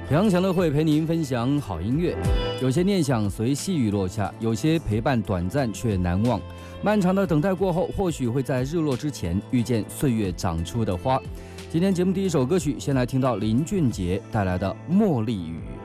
杨祥乐会陪您分享好音乐，有些念想随细雨落下，有些陪伴短暂却难忘。漫长的等待过后，或许会在日落之前遇见岁月长出的花。今天节目第一首歌曲，先来听到林俊杰带来的《茉莉雨》。